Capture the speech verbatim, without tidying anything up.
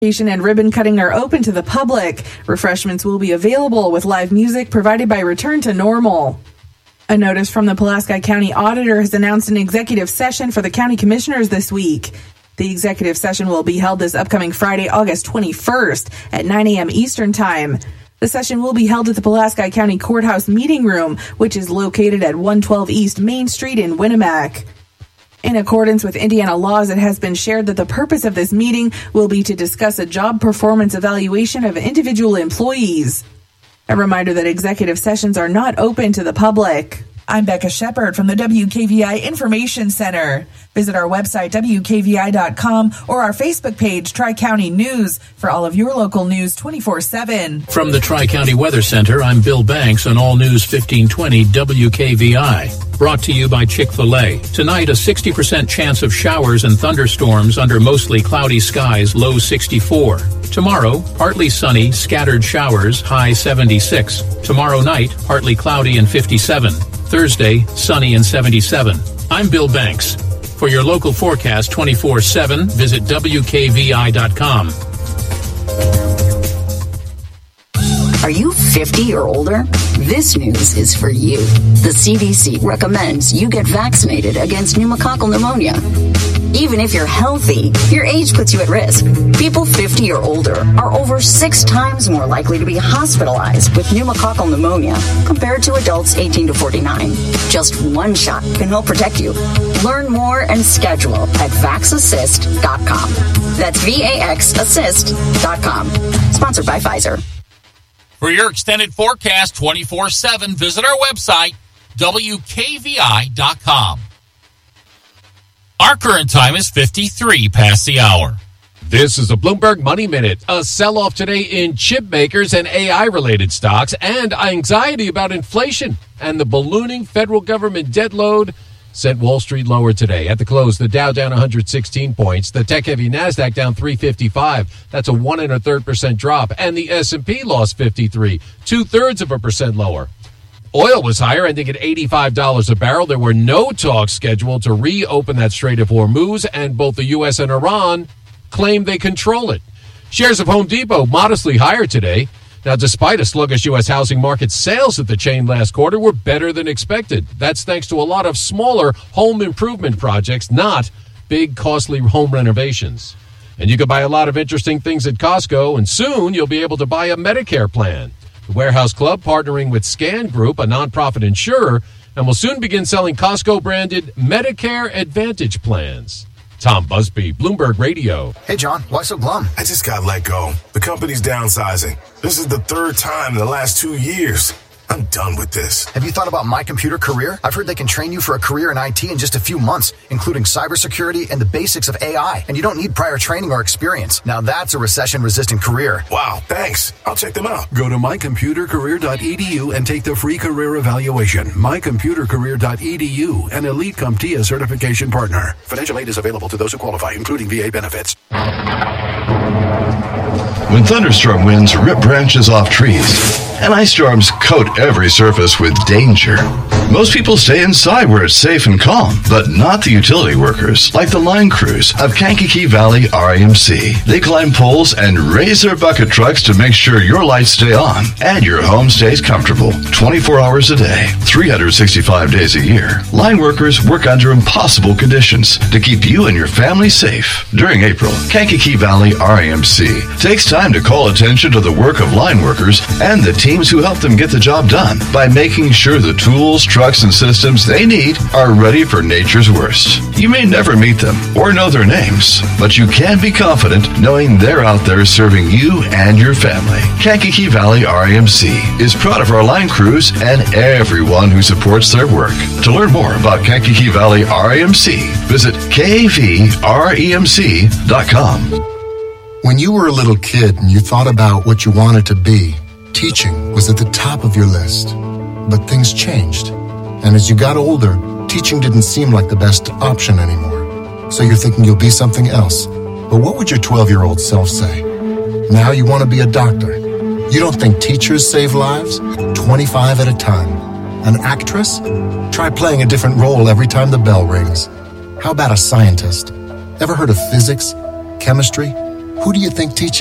And ribbon cutting are open to the public. Refreshments will be available with live music provided by Return to Normal. A notice from the Pulaski County Auditor has announced an executive session for the county commissioners this week. The executive session will be held this upcoming Friday, August twenty-first at nine a.m. Eastern Time. The session will be held at the Pulaski County Courthouse Meeting Room, which is located at one twelve East Main Street in Winnemac. In accordance with Indiana laws, it has been shared that the purpose of this meeting will be to discuss a job performance evaluation of individual employees. A reminder that executive sessions are not open to the public. I'm Becca Shepard from the W K V I Information Center. Visit our website, W K V I dot com, or our Facebook page, Tri-County News, for all of your local news twenty-four seven. From the Tri-County Weather Center, I'm Bill Banks on All News fifteen twenty W K V I. Brought to you by Chick-fil-A. Tonight, a sixty percent chance of showers and thunderstorms under mostly cloudy skies, low sixty-four. Tomorrow, partly sunny, scattered showers, high seventy-six. Tomorrow night, partly cloudy and fifty-seven. Thursday, sunny and seventy-seven. I'm Bill Banks. For your local forecast twenty-four seven, visit W K V I dot com. Are you fifty or older? This news is for you. The C D C recommends you get vaccinated against pneumococcal pneumonia. Even if you're healthy, your age puts you at risk. People fifty or older are over six times more likely to be hospitalized with pneumococcal pneumonia compared to adults eighteen to forty-nine. Just one shot can help protect you. Learn more and schedule at vax assist dot com. That's V A X assist dot com. Sponsored by Pfizer. For your extended forecast twenty-four seven, visit our website, W K V I dot com. Our current time is fifty-three past the hour. This is a Bloomberg Money Minute. A sell-off today in chip makers and A I-related stocks, and anxiety about inflation and the ballooning federal government debt load sent Wall Street lower today. At the close, the Dow down one hundred sixteen points, the tech-heavy NASDAQ down three fifty-five. That's a one and a third percent drop, and the S and P lost fifty-three, two-thirds of a percent lower. Oil was higher, ending at eighty-five dollars a barrel. There were no talks scheduled to reopen that Strait of Hormuz, and both the U S and Iran claim they control it. Shares of Home Depot modestly higher today. Now, despite a sluggish U S housing market, sales at the chain last quarter were better than expected. That's thanks to a lot of smaller home improvement projects, not big, costly home renovations. And you can buy a lot of interesting things at Costco, and soon you'll be able to buy a Medicare plan. The Warehouse Club, partnering with Scan Group, a nonprofit insurer, and will soon begin selling Costco-branded Medicare Advantage plans. Tom Busby, Bloomberg Radio. Hey, John, why so glum? I just got let go. The company's downsizing. This is the third time in the last two years. I'm done with this. Have you thought about My Computer Career? I've heard they can train you for a career in I T in just a few months, including cybersecurity and the basics of A I. And you don't need prior training or experience. Now that's a recession-resistant career. Wow, thanks. I'll check them out. Go to my computer career dot e d u and take the free career evaluation. my computer career dot e d u, an Elite CompTIA certification partner. Financial aid is available to those who qualify, including V A benefits. When thunderstorm winds rip branches off trees, and ice storms coat every surface with danger, most people stay inside where it's safe and calm, but not the utility workers, like the line crews of Kankakee Valley R E M C. They climb poles and raise their bucket trucks to make sure your lights stay on and your home stays comfortable twenty-four hours a day, three hundred sixty-five days a year. Line workers work under impossible conditions to keep you and your family safe. During April, Kankakee Valley R E M C takes time to call attention to the work of line workers and the teams who help them get the job done by making sure the tools, trucks, and systems they need are ready for nature's worst. You may never meet them or know their names, but you can be confident knowing they're out there serving you and your family. Kankakee Valley R E M C is proud of our line crews and everyone who supports their work. To learn more about Kankakee Valley R E M C, visit k v r e m c dot com. When you were a little kid and you thought about what you wanted to be, teaching was at the top of your list. But things changed. And as you got older, teaching didn't seem like the best option anymore. So you're thinking you'll be something else. But what would your twelve-year-old self say? Now you want to be a doctor. You don't think teachers save lives? twenty-five at a time. An actress? Try playing a different role every time the bell rings. How about a scientist? Ever heard of physics, chemistry, Who do you think teaches